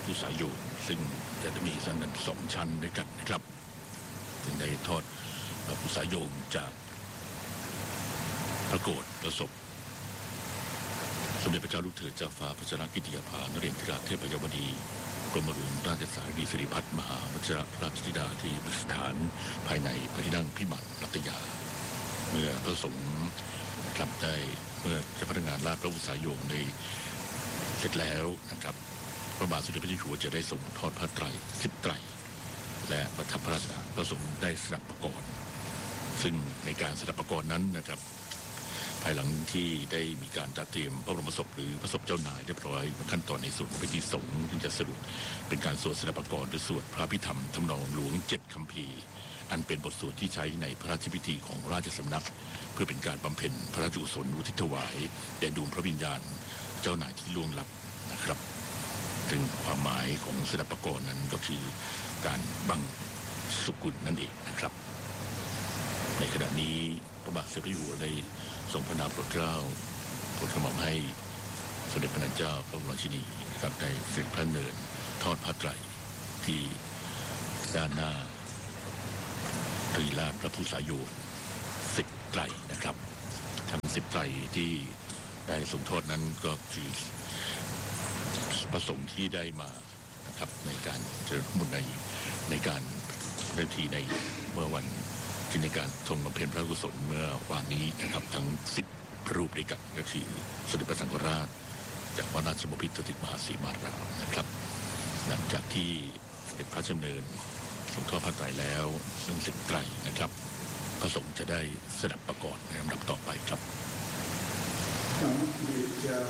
ผู้สายอยู่ซึ่งจะมีสันดาน2 ชั้นด้วยกันนะครับจึงได้ทอดผู้สายโยงจากพระโกศประสบสมเด็จพระเจ้าลูกเธอเจ้าฟ้าพัชรกิติยาภานเรศธิราชเทพยวดีกรมหลวงราชสารีสิริพัฒน์มหาวชิรราชธิดาที่ประดิษฐานภายในพระที่นั่งพิมานรัตยาเมื่อพระสงฆ์ทำได้เมื่อเจ้าพนักงานราชพระอุษาโยงในเสร็จแล้วนะครับพระบาทสมเด็จพระเจ้าอยู่หัวจะได้ส่งทอดผ้าไตร10 ไตรและประทับพระราชทานพระสงฆ์ได้สดับประกรณ์ซึ่งในการสดับประกรณ์นั้นนะครับภายหลังที่ได้มีการจัดเตรียมพระบรมศพหรือพระศพเจ้านายเรียบร้อยขั้นตอนในส่วนพิธีสงฆ์จึงจะสรุปเป็นการสวดสดับประกรณ์หรือสวดพระพิธรรมทำนองหลวง7 คัมภีร์อันเป็นบทสวดที่ใช้ในพระราชพิธีของราชสำนักเพื่อเป็นการบำเพ็ญพระราชกุศลอุทิศถวายแด่ดวงพระวิญญาณเจ้านายที่ล่วงลับนะครับถึงความหมายของสดับประกรณ์นั้นก็คือการบังสุกุลนั่นเองนะครับในขณะนี้พระบาทสมเด็จพระเจ้าอยู่หัวได้ทรงพระนามโปรดเกล้าโปรดกระหม่อมให้สมเด็จพระนางเจ้าพระบรมราชินีนะครับได้เสด็จพระเนินทอดผ้าไตรที่ด้านหน้าตรีลาภพระผู้สายโยง10 ไตรนะครับทั้ง10 ไตรที่ได้ทรงทอดนั้นก็คือประสงค์ที่ได้มานะครับในการเจริญพระมุนในการเดินทีในเมื่อวันที่ในการทรงบำเพ็ญพระกุศลเมื่อวานนี้นะครับทั้ง10 รูปด้วยกันก็คือสมเด็จพระสังฆราชจากวัดราชบพิตรสถิตมหาสีมารามนะครับหลังจากที่เสด็จพระดำเนินทรงทอดผ้าไตรแล้วซึ่ง10 ไตรนะครับพระสงฆ์จะได้สดับประกรณ์ในลำดับต่อไปครับ